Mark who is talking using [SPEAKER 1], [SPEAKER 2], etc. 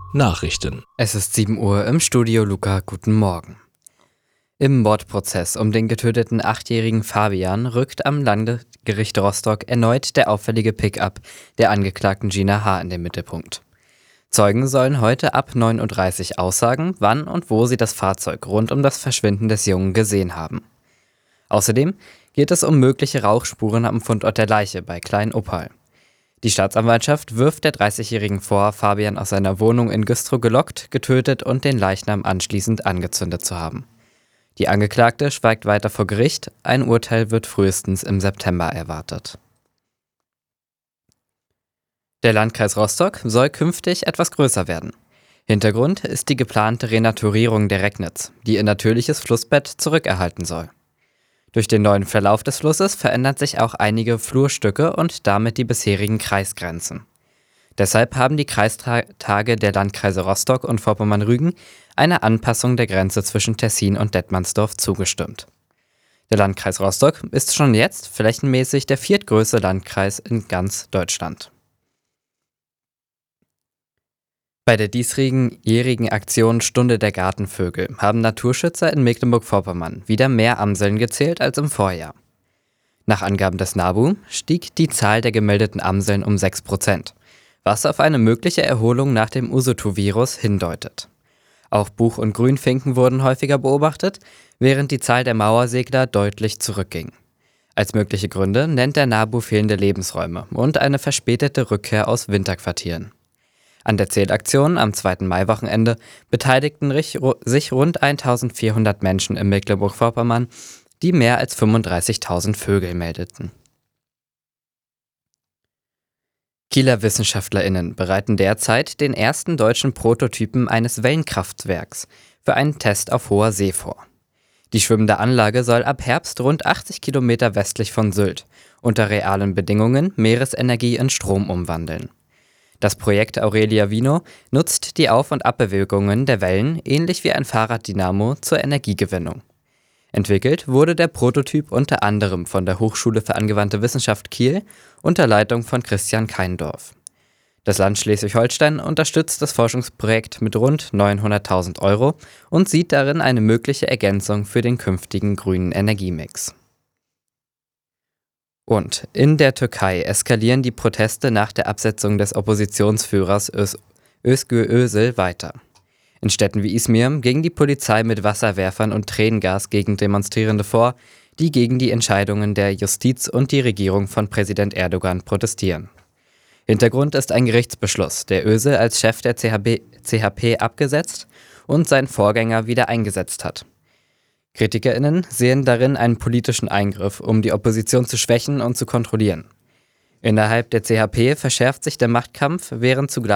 [SPEAKER 1] Nachrichten.
[SPEAKER 2] Es ist 7 Uhr im Studio Luca, guten Morgen. Im Mordprozess um den getöteten 8-jährigen Fabian rückt am Landgericht Rostock erneut der auffällige Pickup der Angeklagten Gina H. in den Mittelpunkt. Zeugen sollen heute ab 9:30 Uhr aussagen, wann und wo sie das Fahrzeug rund um das Verschwinden des Jungen gesehen haben. Außerdem geht es um mögliche Rauchspuren am Fundort der Leiche bei Klein-Oppal. Die Staatsanwaltschaft wirft der 30-Jährigen vor, Fabian aus seiner Wohnung in Güstrow gelockt, getötet und den Leichnam anschließend angezündet zu haben. Die Angeklagte schweigt weiter vor Gericht, ein Urteil wird frühestens im September erwartet. Der Landkreis Rostock soll künftig etwas größer werden. Hintergrund ist die geplante Renaturierung der Recknitz, die ihr natürliches Flussbett zurückerhalten soll. Durch den neuen Verlauf des Flusses verändern sich auch einige Flurstücke und damit die bisherigen Kreisgrenzen. Deshalb haben die Kreistage der Landkreise Rostock und Vorpommern-Rügen eine Anpassung der Grenze zwischen Tessin und Detmandsdorf zugestimmt. Der Landkreis Rostock ist schon jetzt flächenmäßig der viertgrößte Landkreis in ganz Deutschland. Bei der diesjährigen Aktion Stunde der Gartenvögel haben Naturschützer in Mecklenburg-Vorpommern wieder mehr Amseln gezählt als im Vorjahr. Nach Angaben des NABU stieg die Zahl der gemeldeten Amseln um 6%, was auf eine mögliche Erholung nach dem Usutu-Virus hindeutet. Auch Buch- und Grünfinken wurden häufiger beobachtet, während die Zahl der Mauersegler deutlich zurückging. Als mögliche Gründe nennt der NABU fehlende Lebensräume und eine verspätete Rückkehr aus Winterquartieren. An der Zählaktion am 2. Maiwochenende beteiligten sich rund 1400 Menschen in Mecklenburg-Vorpommern, die mehr als 35.000 Vögel meldeten. Kieler WissenschaftlerInnen bereiten derzeit den ersten deutschen Prototypen eines Wellenkraftwerks für einen Test auf hoher See vor. Die schwimmende Anlage soll ab Herbst rund 80 Kilometer westlich von Sylt unter realen Bedingungen Meeresenergie in Strom umwandeln. Das Projekt Aurelia Vino nutzt die Auf- und Abbewegungen der Wellen ähnlich wie ein Fahrraddynamo zur Energiegewinnung. Entwickelt wurde der Prototyp unter anderem von der Hochschule für angewandte Wissenschaft Kiel unter Leitung von Christian Keindorf. Das Land Schleswig-Holstein unterstützt das Forschungsprojekt mit rund 900.000 € und sieht darin eine mögliche Ergänzung für den künftigen grünen Energiemix. Und in der Türkei eskalieren die Proteste nach der Absetzung des Oppositionsführers Özgür Özel weiter. In Städten wie Izmir ging die Polizei mit Wasserwerfern und Tränengas gegen Demonstrierende vor, die gegen die Entscheidungen der Justiz und die Regierung von Präsident Erdogan protestieren. Hintergrund ist ein Gerichtsbeschluss, der Özel als Chef der CHP abgesetzt und seinen Vorgänger wieder eingesetzt hat. KritikerInnen sehen darin einen politischen Eingriff, um die Opposition zu schwächen und zu kontrollieren. Innerhalb der CHP verschärft sich der Machtkampf, während zugleich